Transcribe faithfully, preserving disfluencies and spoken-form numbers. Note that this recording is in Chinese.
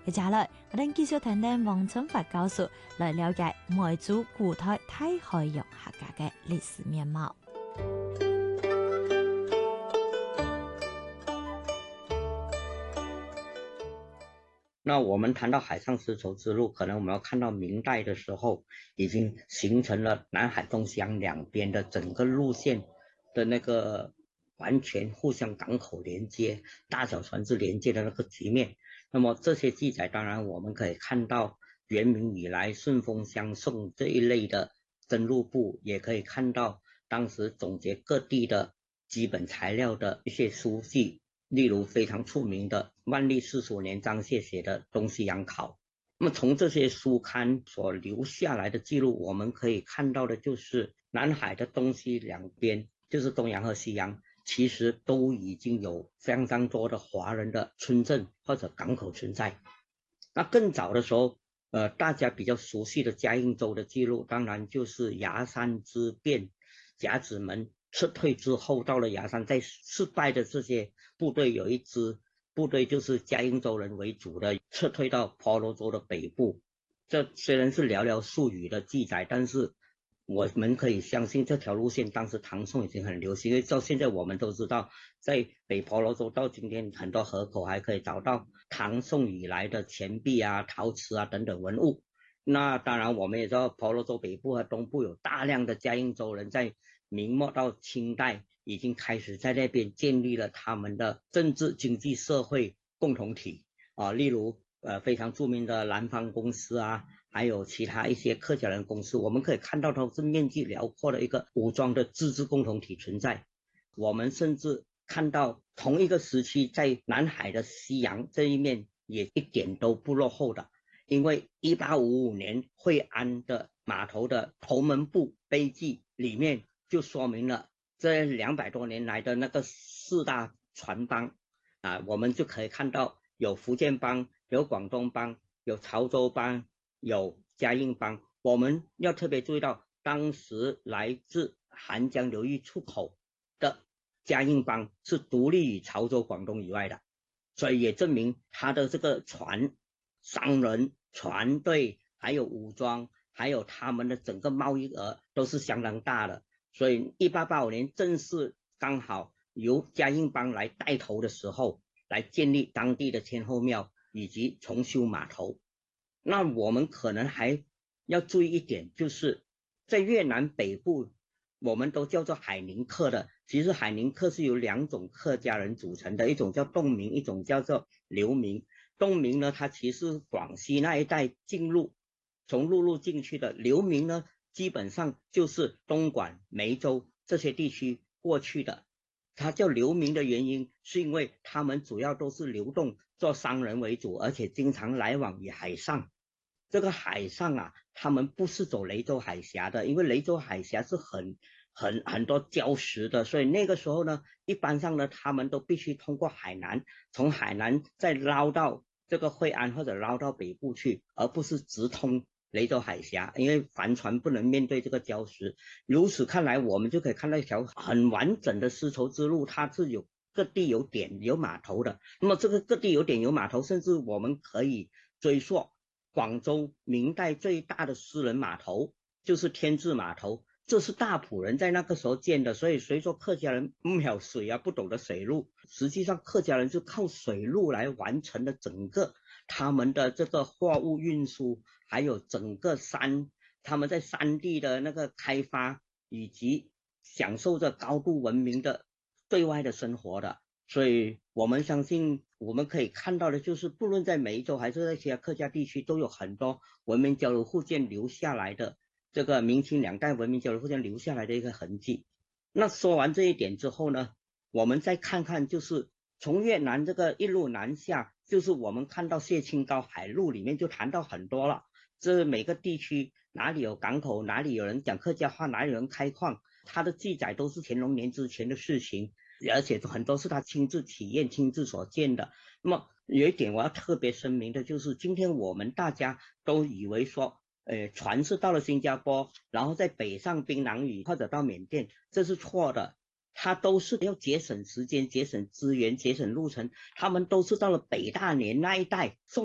接下來，我哋繼續聽聽王春發教授來了解梅州古代大海洋客家嘅歷史面貌。 那我們談到海上絲綢之路，可能我們要看到明代的時候，已經形成了南海東西洋兩邊的整個路線的那個完全互相港口連接、大小船只連接的那個局面。那麼這些記載，當然我們可以看到元明以來順豐相送這一類的登陸簿，也可以看到當時總結各地的基本材料的一些書記。例如非常出名的萬曆四十五年張燮寫的《東西洋考》，那麼從這些書刊所留下來的記錄，我們可以看到的就是南海的東西兩邊，就是東洋和西洋，其實都已經有相當多的華人的村鎮或者港口存在。那更早的時候，呃，大家比較熟悉的嘉應州的記錄，當然就是崖山之變，甲子門撤退之後，到了崖山，在失敗的這些部隊，有一支部隊就是嘉應州人為主的，撤退到婆羅洲的北部。這雖然是寥寥數語的記載，但是我們可以相信這條路線當時唐宋已經很流行，因為到現在我們都知道，在北婆羅洲到今天很多河口還可以找到唐宋以來的錢幣啊、陶瓷啊等等文物。那當然我們也知道婆羅洲北部和東部有大量的嘉應州人，在明末到清代已經開始在那邊建立了他們的政治、經濟、社會共同體啊，例如呃非常著名的南方公司啊，還有其他一些客家人公司，我們可以看到它是面積遼闊的一個武裝的自治共同體存在。我們甚至看到同一個時期在南海的西洋這一面也一點都不落後的，因為一八五五年惠安的碼頭的頭門簿碑記裡面就說明了這兩百多年來的那個四大船幫啊，我們就可以看到有福建幫、有廣東幫、有潮州幫、有嘉應幫。我們要特別注意到，當時來自韓江流域出口的嘉應幫是獨立於潮州、廣東以外的，所以也證明他的這個船商人、船隊還有武裝，還有他們的整個貿易額都是相當大的。所以一八八五年正是剛好由嘉應幫來帶頭的時候，來建立當地的天后廟以及重修碼頭。那我們可能還要注意一點，就是在越南北部，我們都叫做海寧客的，其實海寧客是由兩種客家人組成的，一種叫洞明，一種叫做劉明。洞明呢，它其實是廣西那一帶進入從陸路進去的，劉明呢基本上就是東莞、梅州這些地區過去的。它叫劉明的原因是因為他們主要都是流動做商人為主，而且經常來往於海上。這個海上啊，他們不是走雷州海峽的，因為雷州海峽是很很很多礁石的，所以那個時候呢，一般上呢，他們都必須通過海南，從海南再撈到這個惠安或者撈到北部去，而不是直通雷州海峽，因為帆船不能面對這個礁石。如此看來，我們就可以看到一條很完整的絲綢之路，它是有各地有點有碼頭的。那麼這個各地有點有碼頭，甚至我們可以追溯廣州明代最大的私人碼頭就是天字碼頭，這是大埔人在那個時候建的。所以誰說客家人不曉水啊，不懂得水路，實際上客家人是靠水路來完成的整個他們的這個貨物運輸，還有整個山，他們在山地的那個開發，以及享受着高度文明的對外的生活的。所以我們相信我們可以看到的就是不論在梅州還是在其他客家地區，都有很多文明交流互鉴留下來的，這個明清兩代文明交流互鉴留下來的一個痕跡。那說完這一點之後呢，我們再看看就是從越南這個一路南下，就是我們看到謝清高海路裡面就談到很多了，這每個地區哪裡有港口，哪裡有人講客家話，哪裡有人開礦，它的記載都是乾隆年之前的事情，而且很多是他親自體驗、親自所見的。那麼有一點我要特別聲明的就是今天我們大家都以為說呃，船是到了新加坡，然後再北上檳榔嶼或者到緬甸，這是錯的。它都是要節省時間、節省資源、節省路程，他們都是到了北大年那一帶送